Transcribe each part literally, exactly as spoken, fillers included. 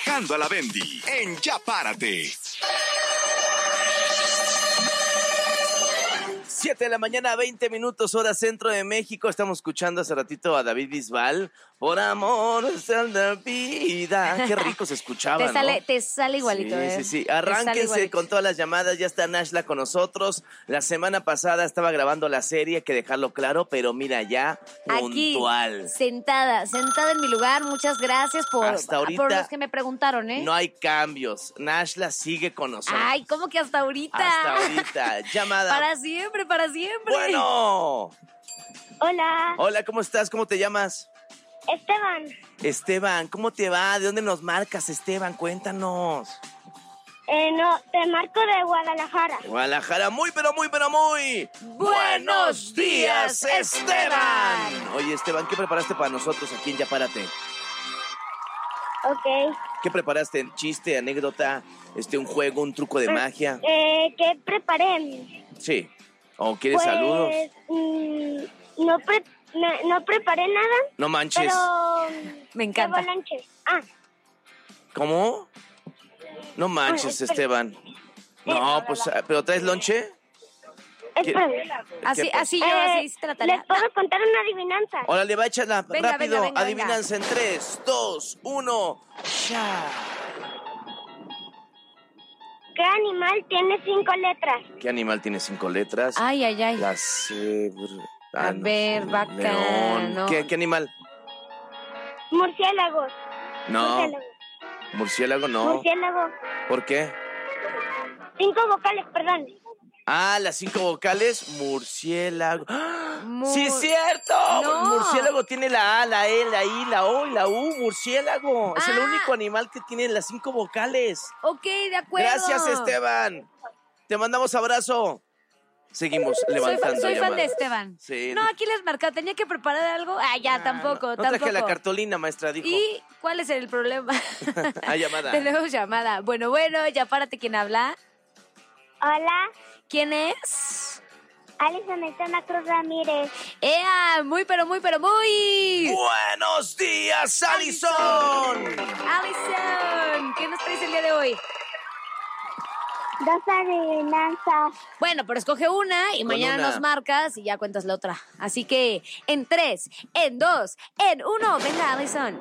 Bajando a la Bendy en Ya Párate. siete de la mañana, veinte minutos, hora centro de México. Estamos escuchando hace ratito a David Bisbal. Por amor es la vida. Qué rico se escuchaba, te sale, ¿no? Te sale igualito, sí, ¿eh? Sí, sí, Arránquense con todas las llamadas. Ya está Nashla con nosotros. La semana pasada estaba grabando la serie, hay que dejarlo claro, pero mira, ya puntual. Aquí, sentada, sentada en mi lugar. Muchas gracias por, Hasta ahorita por los que me preguntaron, ¿eh? No hay cambios. Nashla sigue con nosotros. Ay, ¿cómo que hasta ahorita? Hasta ahorita. Llamada. Para siempre, para siempre. Bueno. Hola. Hola, ¿cómo estás? ¿Cómo te llamas? Esteban. Esteban, ¿cómo te va? ¿De dónde nos marcas, Esteban? Cuéntanos. Eh, no, te marco de Guadalajara. Guadalajara, muy, pero muy, pero muy... ¡Buenos días, Esteban! Oye, Esteban, ¿qué preparaste para nosotros aquí en Ya Párate? Ok. ¿Qué preparaste? ¿Chiste, anécdota, este, un juego, un truco de magia? Eh, ¿qué preparé? Sí. ¿O quieres pues, saludos? Mm, no, pre no, no preparé nada. No manches. Pero... Me encanta. Llevo lonche. Ah. ¿Cómo? No manches, Esteban. No, pues, ¿pero traes lonche? Espera. Así, así yo, Eh, así hiciste la tarea. ¿Les puedo contar una adivinanza? Órale, va, échala Venga, rápido. venga, venga, Adivinanza en tres, dos, uno. ¡Ya! ¿Qué animal tiene cinco letras? ¿Qué animal tiene cinco letras? Ay, ay, ay. La cebra. A no ver, sé, vaca, león. no. ¿Qué, ¿Qué animal? Murciélagos. No. Murciélago. Murciélago, no. Murciélago. ¿Por qué? Cinco vocales, perdón. Ah, las cinco vocales, murciélago. ¡Ah! Mur- ¡Sí, es cierto! No. Murciélago tiene la A, la E, la I, la O y la U. Murciélago. Es el Ah. único animal que tiene las cinco vocales. Ok, de acuerdo. Gracias, Esteban. Te mandamos abrazo. Seguimos Soy, levantando fan, soy fan de llamadas. Esteban. Sí. No, aquí les marcó. Tenía que preparar algo. Ah, ya, tampoco, No, no tampoco. traje la cartolina, maestra, dijo. ¿Y cuál es el problema? Hay llamada. Tenemos llamada. Bueno, bueno, ya párate. ¿Quién habla? Hola. ¿Quién es? Alison Aitana Cruz Ramírez. ¡Ea! Muy, pero muy, pero muy... ¡Buenos días, Alison! ¡Alison! ¿Qué nos traes el día de hoy? Dos adivinanzas. Bueno, pero escoge una y Con mañana una. nos marcas y ya cuentas la otra. Así que en tres, en dos, en uno. Venga, Alison.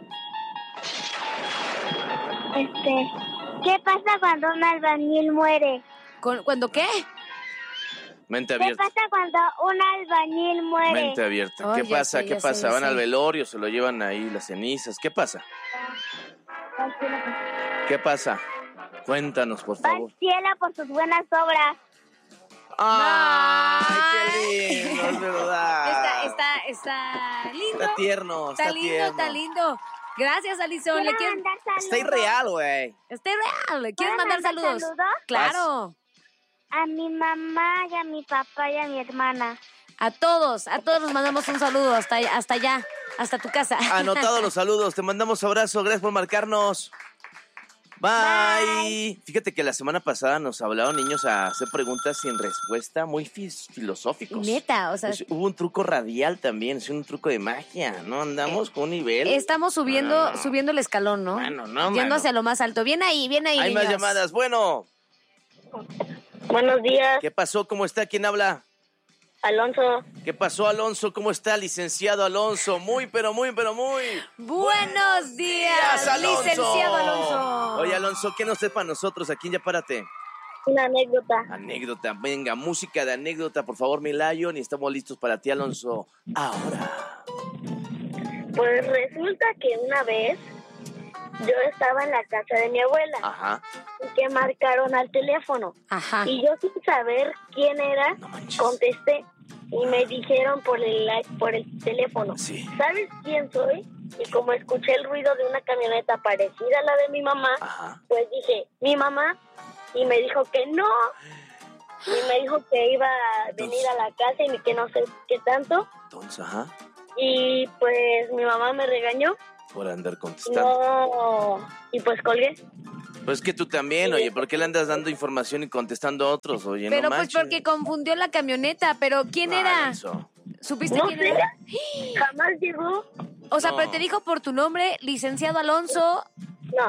Este, ¿qué pasa cuando un albañil muere? ¿Con- ¿Cuándo qué? Mente ¿Qué abierta. pasa cuando un albañil muere? Mente abierta. Oh, ¿Qué ya pasa? sé, ¿Qué ya sé, pasa? ya ¿Van sé. al velorio? ¿Se lo llevan ahí las cenizas? ¿Qué pasa? ¿Qué pasa? Cuéntanos, por Va al favor. cielo por sus buenas obras. ¡Ay, qué lindo! Es verdad. Está, está, está lindo. Está tierno, está, Está lindo, tierno. está lindo. Gracias, Alison. ¿Le ¿Quiero quieres... mandar saludos? Está irreal, güey. Está real. ¿Le quieres ¿Puedo mandar mandar saludos? saludos? Claro. A mi mamá y a mi papá y a mi hermana. A todos, a todos nos mandamos un saludo hasta, hasta allá, hasta tu casa. Anotados los saludos. Te mandamos abrazo. Gracias por marcarnos. Bye. Bye. Fíjate que la semana pasada nos hablaron niños a hacer preguntas sin respuesta, muy fis- filosóficos. Neta, o sea, Pues, hubo un truco radial también, es un truco de magia, ¿no? Andamos con un nivel. estamos subiendo, No, no, no. subiendo el escalón, ¿no? Mano, no, Yendo mano. hacia lo más alto. Bien ahí, bien ahí, Hay niños. más llamadas. Bueno, Buenos días, ¿qué pasó? ¿Cómo está? ¿Quién habla? Alonso. ¿Qué pasó, Alonso? ¿Cómo está, licenciado Alonso? Muy, pero muy, pero muy. Buenos días, Alonso. licenciado Alonso. Oye, Alonso, ¿qué nos traes para nosotros aquí en Ya Párate? Una anécdota. Anécdota, venga, música de anécdota, por favor, mi Lion, y estamos listos para ti, Alonso. Ahora. Pues resulta que una vez yo estaba en la casa de mi abuela Ajá. y que marcaron al teléfono. Ajá. Y yo sin saber quién era, No manches. contesté y me dijeron por el por el teléfono, Sí. ¿sabes quién soy? Y como escuché el ruido de una camioneta parecida a la de mi mamá, Ajá. pues dije, ¿mi mamá? Y me dijo que no. Y me dijo que iba a venir a la casa y que no sé qué tanto. Entonces, ajá, Y pues mi mamá me regañó. por andar contestando. No. Y pues colgué. Pues que tú también, oye, ¿por qué le andas dando información y contestando a otros? Oye, Pero no pues manches. porque confundió la camioneta. ¿Pero quién Ah, era? Alonso. ¿Supiste No quién sé. era? Jamás llegó. O sea, No. pero te dijo por tu nombre, licenciado Alonso. No.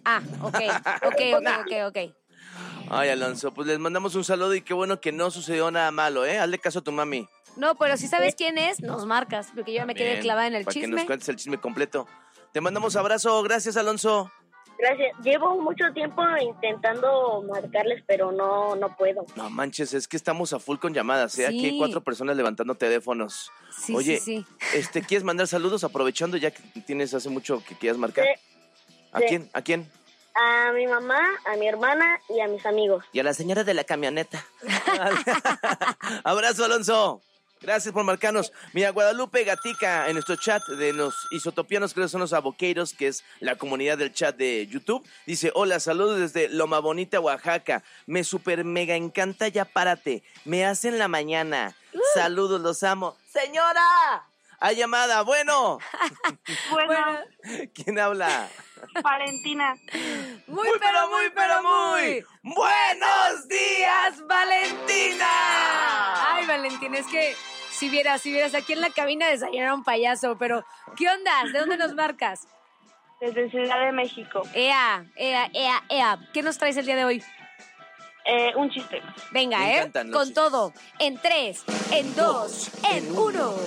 Ah, ok, ok, ok, ok, ok. Ay, Alonso, pues les mandamos un saludo y qué bueno que no sucedió nada malo, ¿eh? Hazle caso a tu mami. No, pero si sabes quién es, nos marcas, porque yo ya me quedé Bien, clavada en el para chisme. que nos cuentes el chisme completo. Te mandamos abrazo, gracias, Alonso. Gracias. Llevo mucho tiempo intentando marcarles, pero no, no puedo. No manches, es que estamos a full con llamadas, ¿eh? Sí. Aquí hay cuatro personas levantando teléfonos. Sí, Oye, sí, sí. este, ¿quieres mandar saludos aprovechando ya que tienes hace mucho que quieras marcar? Sí. ¿A Sí. quién? ¿A quién? A mi mamá, a mi hermana y a mis amigos. Y a la señora de la camioneta. Abrazo, Alonso. Gracias por marcarnos. Mira, Guadalupe Gatica en nuestro chat de los isotopianos, creo que son los aboqueiros, que es la comunidad del chat de YouTube, dice, hola, saludos desde Loma Bonita, Oaxaca. Me super mega encanta Ya Párate. Me hacen la mañana. Uh. Saludos, los amo. ¡Señora! ¡Hay llamada! Bueno. Bueno, ¿Quién habla? Valentina. Muy, pero muy, pero muy. ¡Buenos días, Valentina! Ay, Valentina, es que si vieras, si vieras, aquí en la cabina desayunaron payaso, pero ¿qué onda? ¿De dónde nos marcas? Desde Ciudad de México. Ea, ea, ea, ea. ¿Qué nos traes el día de hoy? Eh, un chiste. Venga, Me ¿eh? encantan los Con chistes. todo. En tres, en dos, en uno.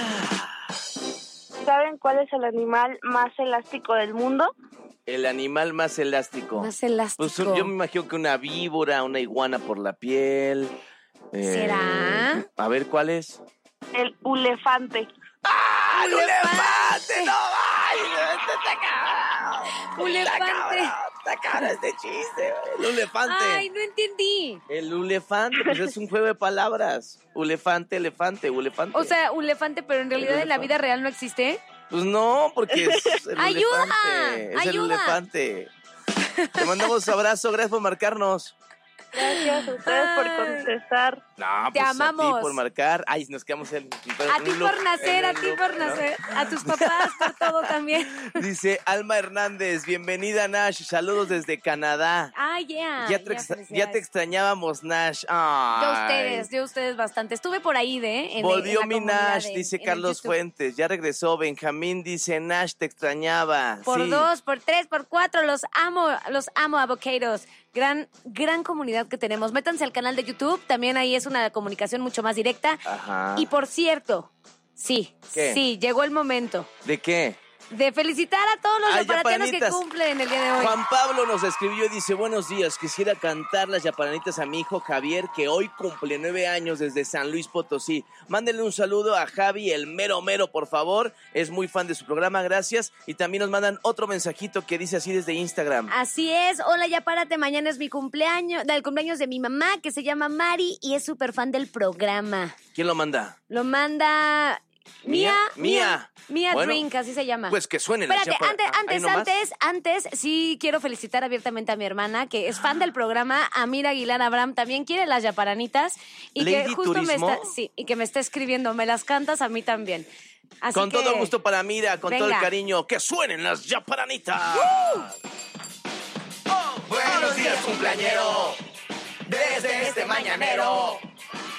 ¿Saben cuál es el animal más elástico del mundo? El animal más elástico. Más elástico. Pues yo me imagino que una víbora, una iguana por la piel. eh, ¿Será? A ver, ¿cuál es? El ulefante. ¡Ah, el elefante! elefante! ¡No vayas! ¡Está cabrón! Ulefante. ¡Está cabrón! ¡Está cabrón este chiste! güey. El elefante. Ay, no entendí. El ulefante, pues es un juego de palabras. Ulefante, elefante, ulefante. O sea, un elefante, pero en realidad en la vida real no existe. Pues no, porque es el ¡Ayuda! elefante. Es el ¡Ayuda! elefante. Te mandamos abrazo, gracias por marcarnos. Gracias a ustedes por Ay. contestar. No, Te pues amamos. a ti por marcar. Ay, nos quedamos en, en A un ti loop, por nacer, en a un ti loop, por ¿no? nacer, a tus papás por todo también. Dice Alma Hernández, bienvenida Nash, saludos desde Canadá. Ay, yeah, ya, te yeah, extra- felicidades. ya te extrañábamos, Nash. Yo Ay. ustedes, yo ustedes bastante. Estuve por ahí de. En, Volvió en la mi comunidad Nash, de- dice en el Carlos YouTube. Fuentes. Ya regresó. Benjamín dice, Nash, te extrañaba. Por Sí. dos, por tres, por cuatro, los amo, los amo, avocados. Gran, gran comunidad que tenemos. Métanse al canal de YouTube, también ahí es una comunicación mucho más directa. Ajá. Y por cierto, sí, ¿Qué? sí, llegó el momento ¿De qué? de felicitar a todos los Ay, yaparatianos que yaparanitas. cumplen el día de hoy. Juan Pablo nos escribió y dice, buenos días, quisiera cantar las yaparanitas a mi hijo Javier, que hoy cumple nueve años desde San Luis Potosí. Mándenle un saludo a Javi, el mero mero, por favor. Es muy fan de su programa, gracias. Y también nos mandan otro mensajito que dice así desde Instagram. Así es, hola, ya párate, mañana es mi cumpleaños, del cumpleaños de mi mamá, que se llama Mari y es súper fan del programa. ¿Quién lo manda? Lo manda Mía, Mía, Mía. Mía Bueno, Drink, así se llama. Pues que suenen las Espérate, yapar- antes, ah, ahí antes, nomás. antes, antes, sí quiero felicitar abiertamente a mi hermana, que es fan del programa, Amira Aguilar Abraham, también quiere las yaparanitas, y que Lady justo Turismo. me está, sí, y que me está escribiendo, me las cantas a mí también. Así Con que, todo gusto para Mira, con todo el venga. cariño, que suenen las yaparanitas. Oh, buenos días, cumpleañero. Desde este mañanero